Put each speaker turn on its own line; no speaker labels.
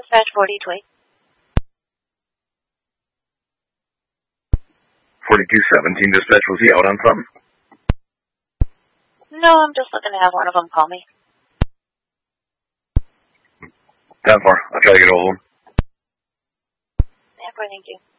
Dispatch 42.
4217, dispatch, was he out on something?
No, I'm just looking to have one of them call me.
10-4, I'll try to get a hold of him.
Yeah, thank you.